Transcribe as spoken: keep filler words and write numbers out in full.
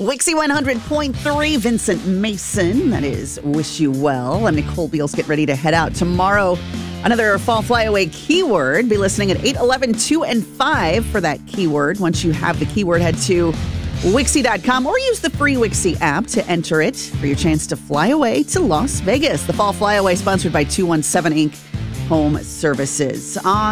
Wixie one hundred point three, Vincent Mason. That is Wish You Well. I'm Nicole Beals. Get ready to head out tomorrow. Another Fall Flyaway keyword. Be listening at eight, eleven, two, and five for that keyword. Once you have the keyword, head to Wixie dot com or use the free Wixie app to enter it for your chance to fly away to Las Vegas. The Fall Flyaway sponsored by two one seven Incorporated Home Services. On